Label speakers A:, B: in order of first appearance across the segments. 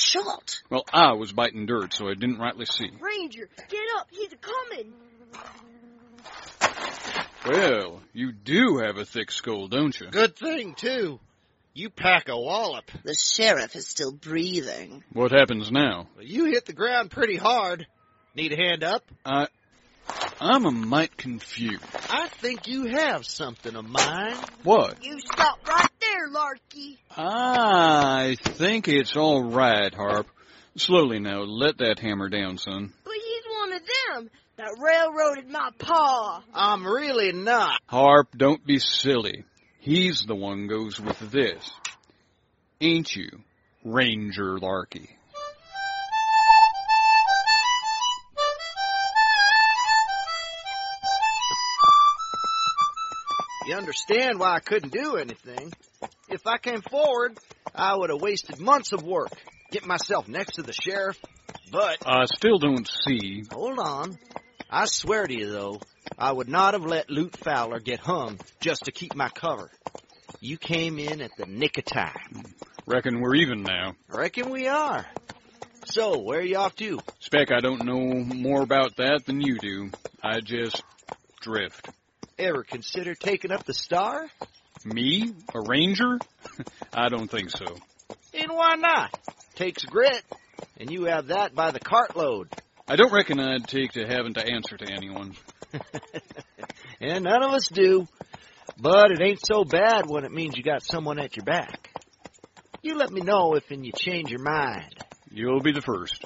A: shot.
B: Well, I was biting dirt, so I didn't rightly see.
C: Ranger, get up. He's a-coming.
B: Well, you do have a thick skull, don't you?
D: Good thing, too. You pack a wallop.
A: The sheriff is still breathing.
B: What happens now?
D: You hit the ground pretty hard. Need a hand up?
B: I'm a mite confused.
D: I think you have something of mine.
B: What?
C: You stop right there, Larky.
B: I think it's all right, Harp. Slowly now, let that hammer down, son.
C: But he's one of them that railroaded my pa.
D: I'm really not.
B: Harp, don't be silly. He's the one goes with this. Ain't you, Ranger Larky?
D: You understand why I couldn't do anything. If I came forward, I would have wasted months of work, getting myself next to the sheriff. But
B: I still don't see.
D: Hold on. I swear to you, though, I would not have let Lute Fowler get hung just to keep my cover. You came in at the nick of time.
B: Reckon we're even now.
D: Reckon we are. So, where are you off to?
B: Spec, I don't know more about that than you do. I just drift.
D: Ever consider taking up the Star?
B: Me? A ranger? I don't think so.
D: And why not? Takes grit, and you have that by the cartload.
B: I don't reckon I'd take to having to answer to anyone.
D: And none of us do. But it ain't so bad when it means you got someone at your back. You let me know if you change your mind.
B: You'll be the first.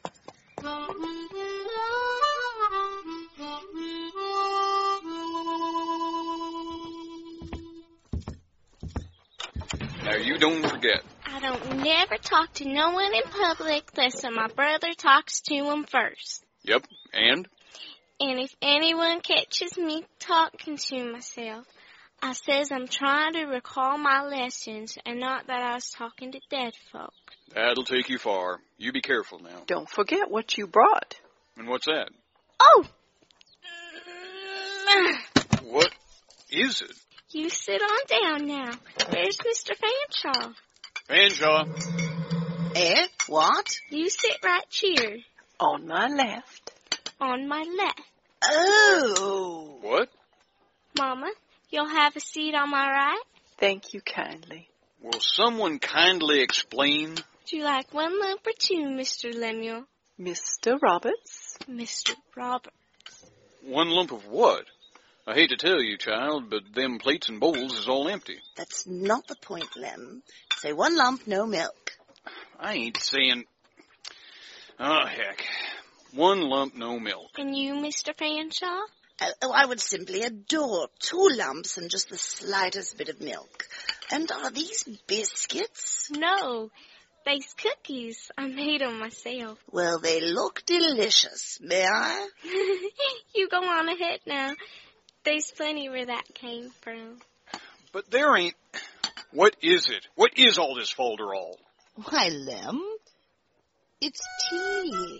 B: Now you don't forget.
E: I don't never talk to no one in public unless my brother talks to him first.
B: Yep, and?
E: And if anyone catches me talking to myself, I says I'm trying to recall my lessons and not that I was talking to dead folk.
B: That'll take you far. You be careful now.
F: Don't forget what you brought.
B: And what's that?
E: Oh!
B: What is it?
E: You sit on down now. Where's Mr. Fanshawe?
B: Fanshawe.
A: Eh? What?
E: You sit right here.
F: On my left.
E: On my left.
A: Oh.
B: What?
E: Mama, you'll have a seat on my right?
F: Thank you kindly.
B: Will someone kindly explain?
E: Would you like one lump or two, Mr. Lemuel?
F: Mr. Roberts.
E: Mr. Roberts.
B: One lump of what? I hate to tell you, child, but them plates and bowls is all empty.
A: That's not the point, Lem. Say 1 lump, no milk.
B: I ain't saying... Oh, heck. 1 lump, no milk.
E: And you, Mr. Fanshawe?
A: Oh, I would simply adore 2 lumps and just the slightest bit of milk. And are these biscuits?
E: No, they's cookies. I made them myself.
A: Well, they look delicious. May I?
E: You go on ahead now. There's plenty where that came from.
B: But there ain't... What is it? What is all this folderol?
A: Why, Lem, it's tea.